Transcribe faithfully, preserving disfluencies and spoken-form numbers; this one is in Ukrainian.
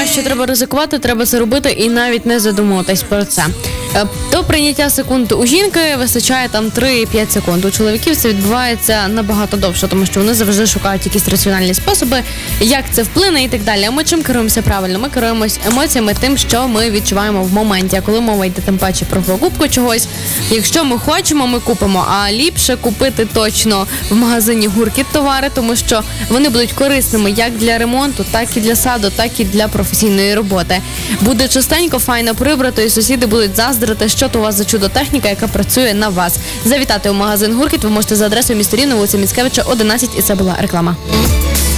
що треба ризикувати, треба це робити і навіть не задумуватись про це. До прийняття секунд у жінки вистачає там три-п'ять секунд. У чоловіків це відбувається набагато довше, тому що вони завжди шукають якісь раціональні способи, як це вплине і так далі. А ми чим керуємося правильно? Ми керуємося емоціями тим, що ми відчуваємо в моменті. А коли мова йде тим паче про покупку чогось, якщо ми хочемо, ми купимо. А ліпше купити точно в магазині Гуркіт товари, тому що вони будуть корисними як для ремонту, так і для саду, так і для професійної роботи. Буде чистенько, файно прибрато, і сусіди будуть заздрити, що то у вас за чудо-техніка, яка працює на вас. Завітати у магазин Гуркіт ви можете за адресою міста Рівне, вулиця Міцкевича, одинадцять, і це була реклама.